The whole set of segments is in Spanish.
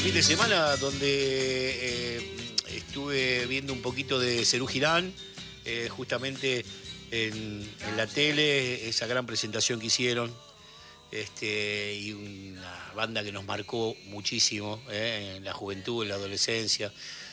fin de semana donde estuve viendo un poquito de Serú Girán, justamente en la tele, esa gran presentación que hicieron, y una banda que nos marcó muchísimo en la juventud, en la adolescencia.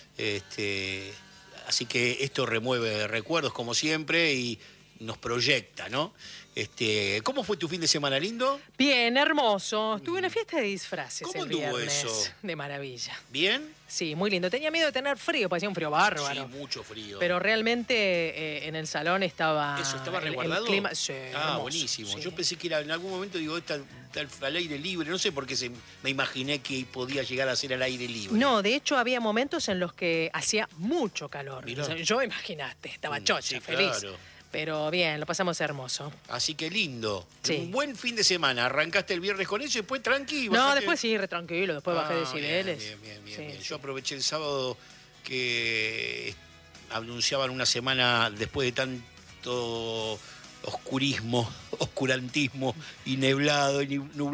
Así que esto remueve recuerdos como siempre y nos proyecta, ¿no? ¿Cómo fue tu fin de semana, lindo? Bien, hermoso. Tuve una fiesta de disfraces ¿Cómo el anduvo viernes. eso? De maravilla. ¿Bien? Sí, muy lindo. Tenía miedo de tener frío, parecía un frío bárbaro. Sí, mucho frío. Pero realmente en el salón estaba... ¿Eso estaba el resguardado? clima, sí, Ah, hermoso, buenísimo. sí. Yo pensé que era, en algún momento, digo, está al aire libre. No sé por qué me imaginé que podía llegar a ser al aire libre. No, de hecho había momentos en los que hacía mucho calor. Mirá. O sea, yo, imaginaste, estaba chocha, sí, feliz. claro. Pero bien, lo pasamos hermoso. Así que lindo. Sí. Un buen fin de semana. Arrancaste el viernes con eso y después tranqui. No, bajaste- después sí, re tranquilo, después bajé decibeles. Bien. Sí, sí. Yo aproveché el sábado que anunciaban una semana después de tanto oscurismo, oscurantismo y nublado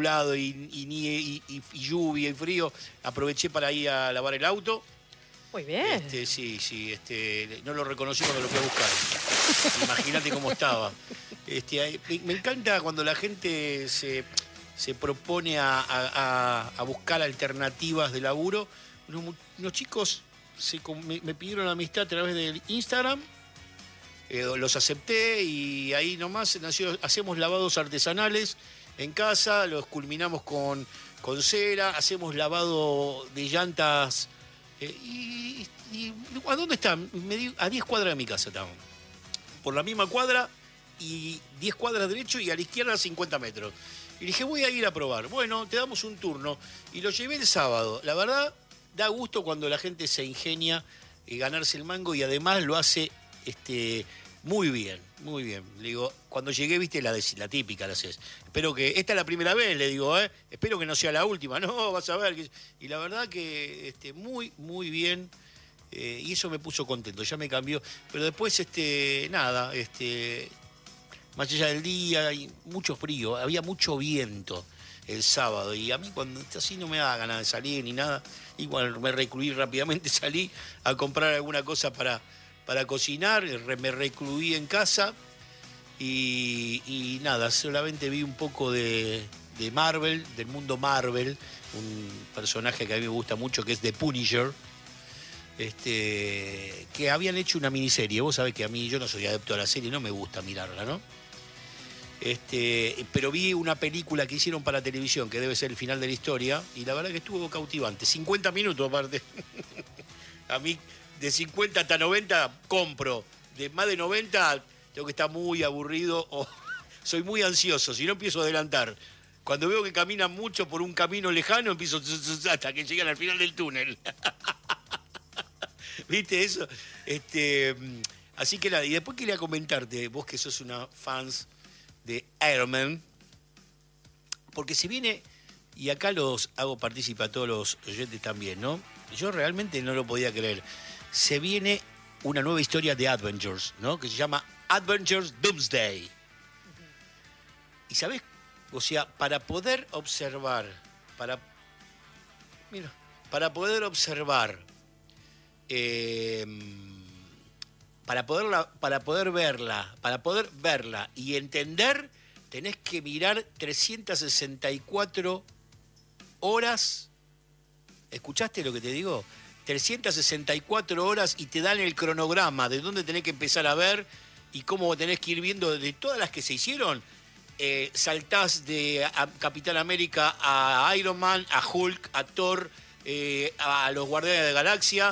y lluvia y frío. Aproveché para ir a lavar el auto. Muy bien. Sí, no lo reconocí cuando lo fui a buscar. Imagínate cómo estaba. Me encanta cuando la gente se propone a buscar alternativas de laburo. Unos chicos me pidieron amistad a través del Instagram, los acepté y ahí nomás hacemos lavados artesanales en casa, los culminamos con cera, hacemos lavado de llantas. ¿A dónde están? A 10 cuadras de mi casa estaban. Por la misma cuadra y 10 cuadras derecho y a la izquierda 50 metros. Y dije, voy a ir a probar. Bueno, te damos un turno. Y lo llevé el sábado. La verdad, da gusto cuando la gente se ingenia ganarse el mango y además lo hace muy bien, muy bien. Le digo, cuando llegué, viste, la típica la haces. Espero que, esta es la primera vez, le digo, espero que no sea la última. No, vas a ver. Y la verdad que muy, muy bien. Y eso me puso contento, ya me cambió. Pero después, nada, más allá del día, y mucho frío, había mucho viento el sábado. Y a mí cuando está así no me da ganas de salir ni nada. Igual me recluí rápidamente, salí a comprar alguna cosa para cocinar, me recluí en casa y nada, solamente vi un poco de Marvel, del mundo Marvel, un personaje que a mí me gusta mucho que es The Punisher, que habían hecho una miniserie. Vos sabés que a mí, yo no soy adepto a la serie, no me gusta mirarla, ¿no? Pero vi una película que hicieron para televisión, que debe ser el final de la historia, y la verdad que estuvo cautivante. 50 minutos aparte. A mí, de 50 hasta 90, compro. De más de 90, tengo que estar muy aburrido o soy muy ansioso, si no empiezo a adelantar. Cuando veo que caminan mucho por un camino lejano, empiezo hasta que llegan al final del túnel. ¿Viste eso? Así que nada, y después quería comentarte, vos que sos una fans de Iron Man, porque se viene, y acá los hago partícipe a todos los oyentes también, ¿no? Yo realmente no lo podía creer. Se viene una nueva historia de Avengers, ¿no? Que se llama Avengers Doomsday. Y ¿sabés? O sea, para poder observar, para poder verla y entender, tenés que mirar 364 horas. ¿Escuchaste lo que te digo? 364 horas y te dan el cronograma de dónde tenés que empezar a ver y cómo tenés que ir viendo de todas las que se hicieron. Saltás de Capitán América a Iron Man, a Hulk, a Thor, a los Guardianes de la Galaxia,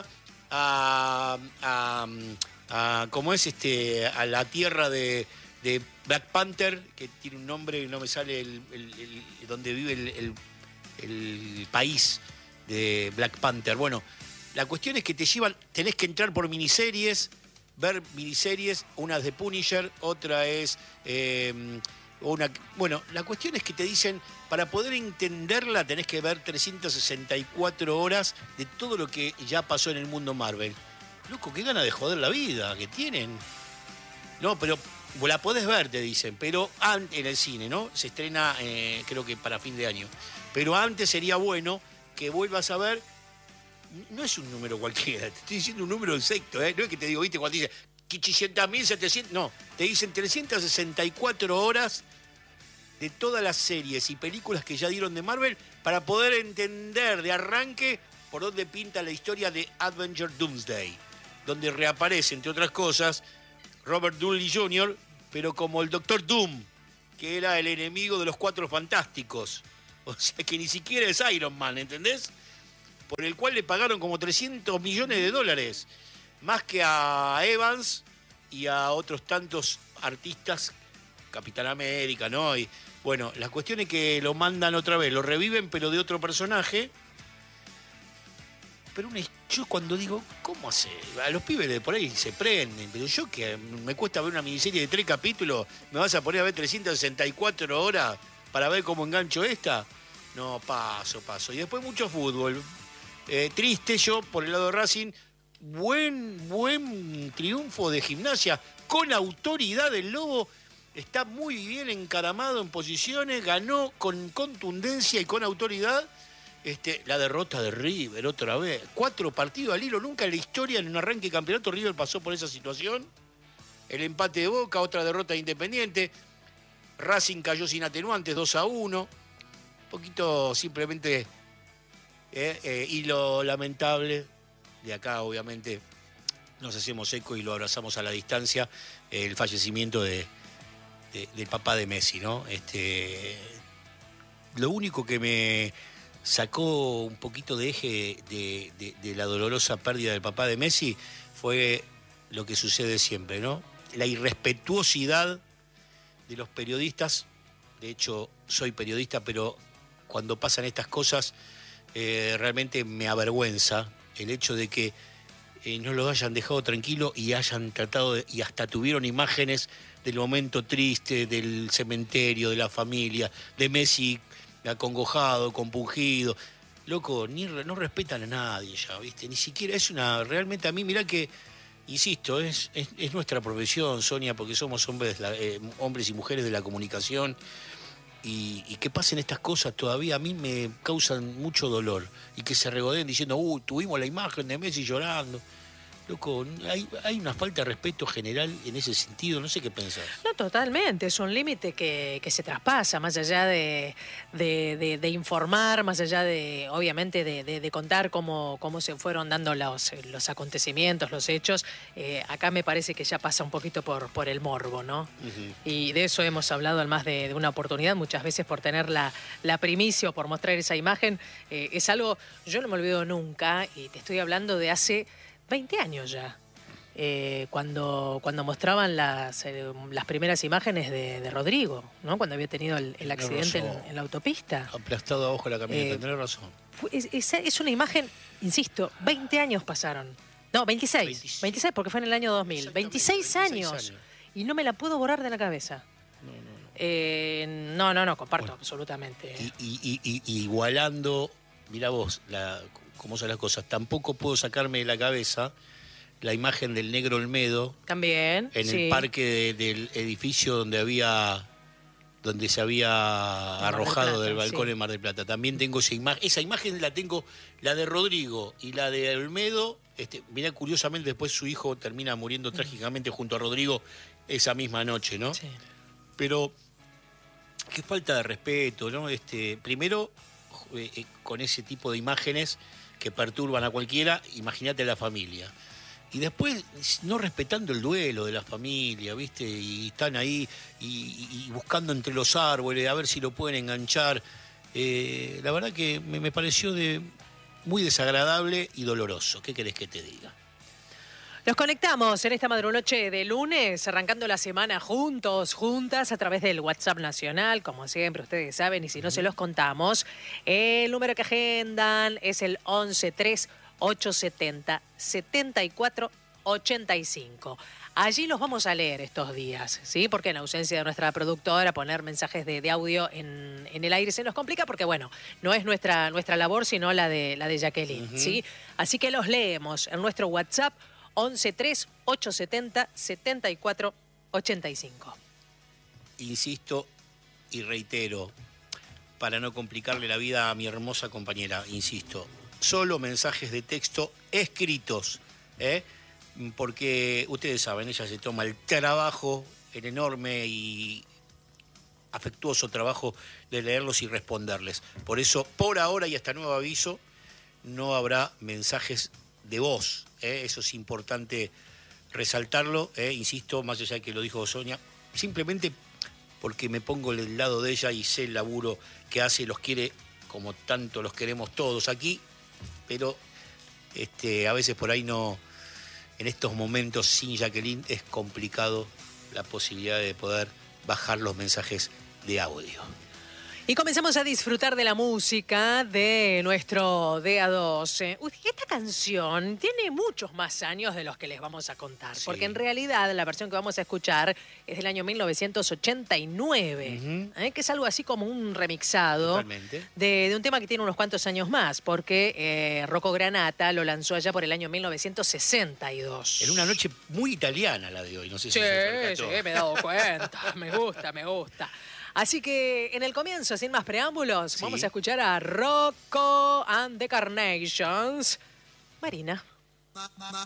¿cómo es? A la tierra de Black Panther, que tiene un nombre que no me sale donde vive el país de Black Panther. Bueno, la cuestión es que te llevan, tenés que entrar por miniseries, ver miniseries, una es de Punisher, otra es bueno, la cuestión es que te dicen, para poder entenderla tenés que ver 364 horas de todo lo que ya pasó en el mundo Marvel. Loco, qué gana de joder la vida que tienen. No, pero la podés ver, te dicen, pero en el cine, ¿no? Se estrena, creo que para fin de año. Pero antes sería bueno que vuelvas a ver no es un número cualquiera, te estoy diciendo un número exacto, ¿eh? No es que te digo, viste, cuando dice 800.700, no, te dicen 364 horas de todas las series y películas que ya dieron de Marvel para poder entender de arranque por dónde pinta la historia de Avenger Doomsday, donde reaparece, entre otras cosas, Robert Downey Jr., pero como el Doctor Doom, que era el enemigo de los Cuatro Fantásticos. O sea, que ni siquiera es Iron Man, ¿entendés? Por el cual le pagaron como 300 millones de dólares, más que a Evans y a otros tantos artistas, Capitán América, ¿no? Y bueno, la cuestión es que lo mandan otra vez, lo reviven, pero de otro personaje. Pero yo cuando digo, ¿cómo hace? A los pibes de por ahí se prenden, pero yo que me cuesta ver una miniserie de 3 capítulos, ¿me vas a poner a ver 364 horas para ver cómo engancho esta? No, paso. Y después mucho fútbol. Triste yo, por el lado de Racing, buen triunfo de Gimnasia, con autoridad del Lobo, está muy bien encaramado en posiciones, ganó con contundencia y con autoridad. La derrota de River otra vez. 4 partidos al hilo, nunca en la historia en un arranque de campeonato River pasó por esa situación. El empate de Boca, otra derrota de Independiente. Racing cayó sin atenuantes, 2-1. Un poquito simplemente... y lo lamentable, de acá obviamente nos hacemos eco y lo abrazamos a la distancia, el fallecimiento del papá de Messi, ¿no? Lo único que me sacó un poquito de eje de la dolorosa pérdida del papá de Messi fue lo que sucede siempre, ¿no? La irrespetuosidad de los periodistas. De hecho, soy periodista, pero cuando pasan estas cosas realmente me avergüenza el hecho de que no los hayan dejado tranquilo y hayan tratado y hasta tuvieron imágenes del momento triste, del cementerio, de la familia, de Messi acongojado, compungido. Loco, no respetan a nadie ya, ¿viste? Ni siquiera es realmente a mí, mirá que, insisto, es nuestra profesión, Sonia, porque somos hombres y mujeres de la comunicación. Y que pasen estas cosas todavía a mí me causan mucho dolor. Y que se regodeen diciendo, tuvimos la imagen de Messi llorando. Loco, hay una falta de respeto general en ese sentido, no sé qué pensás. No, totalmente, es un límite que se traspasa, más allá de informar, más allá de, obviamente, de contar cómo se fueron dando los acontecimientos, los hechos. Acá me parece que ya pasa un poquito por el morbo, ¿no? Uh-huh. Y de eso hemos hablado en más de una oportunidad, muchas veces por tener la primicia o por mostrar esa imagen. Es algo, yo no me olvido nunca, y te estoy hablando de hace 20 años ya, cuando mostraban las primeras imágenes de Rodrigo, ¿no? Cuando había tenido el accidente en la autopista. Aplastado abajo de la camioneta, tenés razón. Es una imagen, insisto, 20 años pasaron. No, 26 porque fue en el año 2000. 26 años. Y no me la puedo borrar de la cabeza. No, comparto, bueno, absolutamente. Y igualando, mira vos, cómo son las cosas. Tampoco puedo sacarme de la cabeza la imagen del negro Olmedo. También, en el parque del edificio donde se había arrojado del balcón en Mar del Plata. También tengo esa imagen la tengo, la de Rodrigo y la de Olmedo. Mirá, curiosamente después su hijo termina muriendo trágicamente junto a Rodrigo esa misma noche, ¿no? Sí. Pero qué falta de respeto, ¿no? Primero, con ese tipo de imágenes que perturban a cualquiera, imagínate a la familia. Y después, no respetando el duelo de la familia, ¿viste? Y están ahí y buscando entre los árboles a ver si lo pueden enganchar. La verdad que me pareció muy desagradable y doloroso. ¿Qué querés que te diga? Nos conectamos en esta madrunoche de lunes, arrancando la semana juntos, juntas, a través del WhatsApp nacional, como siempre ustedes saben, y si no se los contamos, el número que agendan es el 113870-7485. Allí los vamos a leer estos días, ¿sí? Porque en ausencia de nuestra productora, poner mensajes de audio en el aire se nos complica porque, bueno, no es nuestra labor, sino la de Jacqueline, ¿sí? Así que los leemos en nuestro WhatsApp, 113870-7485. Insisto y reitero, para no complicarle la vida a mi hermosa compañera, insisto, solo mensajes de texto escritos, porque ustedes saben, ella se toma el trabajo, el enorme y afectuoso trabajo de leerlos y responderles. Por eso, por ahora y hasta nuevo aviso, no habrá mensajes de voz. Eso es importante resaltarlo, insisto, más allá de que lo dijo Sonia, simplemente porque me pongo del lado de ella y sé el laburo que hace, los quiere como tanto los queremos todos aquí, pero a veces por ahí no, en estos momentos sin Jacqueline es complicado la posibilidad de poder bajar los mensajes de audio. Y comenzamos a disfrutar de la música de nuestro DA2. Esta canción tiene muchos más años de los que les vamos a contar, sí, porque en realidad la versión que vamos a escuchar es del año 1989, que es algo así como un remixado de un tema que tiene unos cuantos años más, porque Rocco Granata lo lanzó allá por el año 1962. En una noche muy italiana la de hoy, no sé si se percató. Sí, me he dado cuenta, me gusta. Así que en el comienzo, sin más preámbulos, sí, vamos a escuchar a Rocco and the Carnations. Marina.